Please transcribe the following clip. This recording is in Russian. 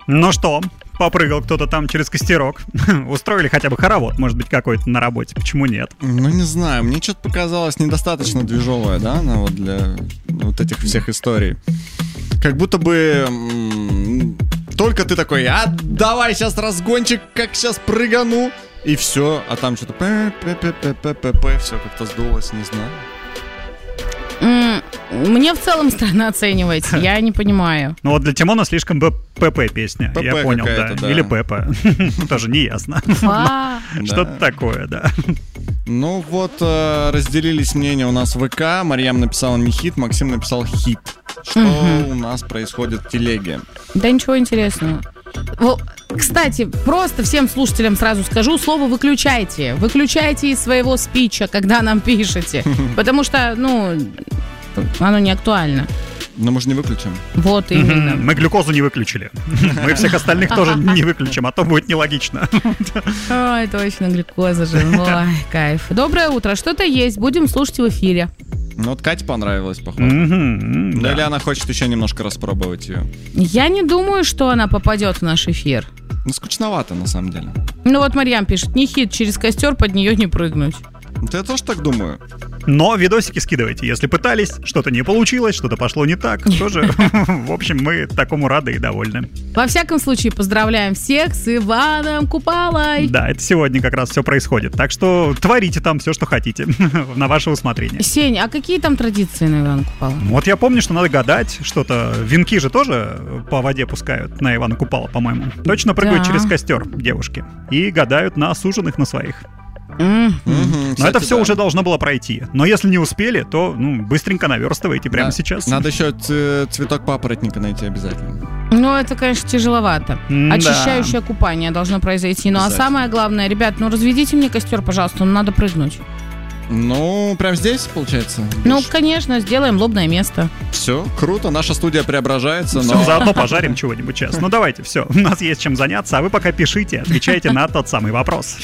Ну что, попрыгал кто-то там через костерок. Устроили хотя бы хоровод, может быть, какой-то на работе. Почему нет? Ну, не знаю, мне что-то показалось недостаточно движевое, да, вот для вот этих всех историй. Как будто бы только ты такой, давай сейчас разгончик, как сейчас прыгану, и все, а там что-то все как-то сдулось, не знаю. Мне в целом странно оценивать, я не понимаю. Ну вот для Тимона слишком ПП песня, я понял, да. Или Пеппа, тоже не ясно. Что-то такое, да. Ну вот, разделились мнения у нас в ВК. Марьям написала не хит, Максим написал хит. Что у нас происходит в телеге? Да ничего интересного. Кстати, просто всем слушателям сразу скажу, слово «выключайте». Выключайте из своего спича, когда нам пишете. Потому что, оно не актуально. Но мы же не выключим. Вот именно. Мы глюкозу не выключили. Мы всех остальных тоже не выключим, а то будет нелогично. Ой, точно, глюкоза же. Ой, кайф. Доброе утро. Что-то есть. Будем слушать в эфире. Ну вот Кате понравилось, походу. Или она хочет еще немножко распробовать ее? Я не думаю, что она попадет в наш эфир. Ну, скучновато, на самом деле. Ну вот Марьям пишет, не хит, через костер под нее не прыгнуть. Да я тоже так думаю. Но видосики скидывайте. Если пытались, что-то не получилось, что-то пошло не так, тоже, в общем, мы такому рады и довольны. Во всяком случае, поздравляем всех с Иваном Купалой. Да, это сегодня как раз все происходит. Так что творите там все, что хотите, на ваше усмотрение. Сень, а какие там традиции на Ивана Купала? Вот я помню, что надо гадать, что-то. Венки же тоже по воде пускают на Ивана Купала, по-моему. Точно прыгают через костер девушки. И гадают на суженых на своих. Но кстати, это все уже должно было пройти. Но если не успели, то быстренько наверстывайте прямо сейчас. Надо еще цветок папоротника найти обязательно. Ну, это, конечно, тяжеловато. Очищающее купание должно произойти. Ну, а самое главное, ребят, разведите мне костер, пожалуйста, надо прыгнуть. Ну, прямо здесь, получается? Ну, конечно, сделаем лобное место. Все, круто, наша студия преображается. Все, заодно пожарим чего-нибудь сейчас. Ну, давайте, все, у нас есть чем заняться, а вы пока пишите, отвечайте на тот самый вопрос.